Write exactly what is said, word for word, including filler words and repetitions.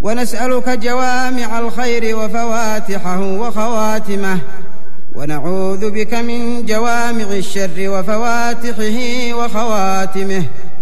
ونسألك جوامع الخير وفواتحه وخواتمه، ونعوذ بك من جوامع الشر وفواتحه وخواتمه.